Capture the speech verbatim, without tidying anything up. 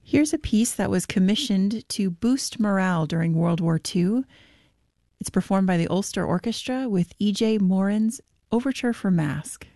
Here's a piece that was commissioned to boost morale during World War Two. It's performed by the Ulster Orchestra with E J Moran's Overture for Mask.